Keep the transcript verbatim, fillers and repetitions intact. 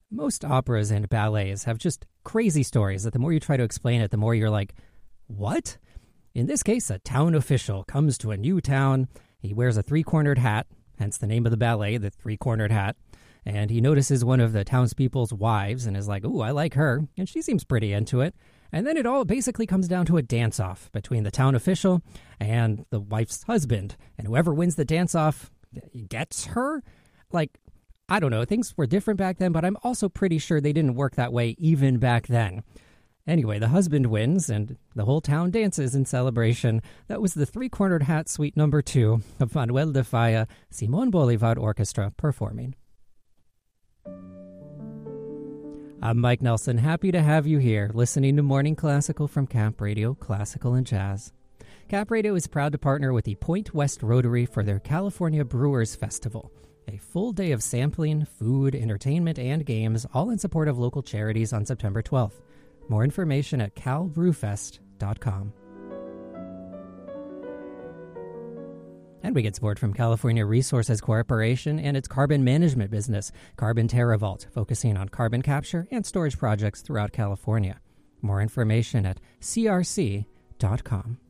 Most operas and ballets have just crazy stories that the more you try to explain it, the more you're like, what? In this case, a town official comes to a new town. He wears a three-cornered hat, hence the name of the ballet, the three-cornered hat. And he notices one of the townspeople's wives and is like, ooh, I like her. And she seems pretty into it. And then it all basically comes down to a dance-off between the town official and the wife's husband. And whoever wins the dance-off gets her? Like, I don't know. Things were different back then, but I'm also pretty sure they didn't work that way even back then. Anyway, the husband wins, and the whole town dances in celebration. That was the Three-Cornered Hat Suite number two of Manuel de Falla Simón Bolívar Orchestra performing. I'm Mike Nelson, happy to have you here, listening to Morning Classical from Camp Radio, Classical and Jazz. Camp Radio is proud to partner with the Point West Rotary for their California Brewers Festival, a full day of sampling, food, entertainment, and games, all in support of local charities on September twelfth. More information at cal brew fest dot com. And we get support from California Resources Corporation and its carbon management business, Carbon TerraVault, focusing on carbon capture and storage projects throughout California. More information at c r c dot com.